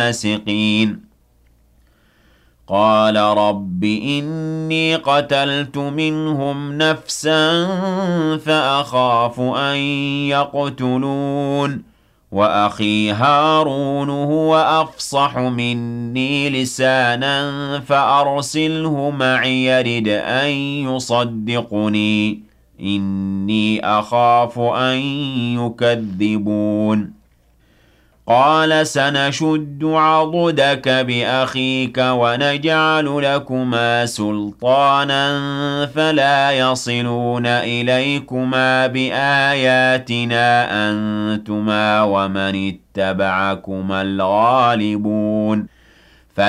الفاسقين قال رب إني قتلت منهم نفسا فأخاف أن يقتلون وأخي هارون هو أفصح مني لسانا فأرسله معي يرد أن يصدقني إني أخاف أن يكذبون قال سنشد عضدك بأخيك ونجعل لكما سلطانا فلا يصلون إليكما بآياتنا أنتما ومن اتبعكما الغالبون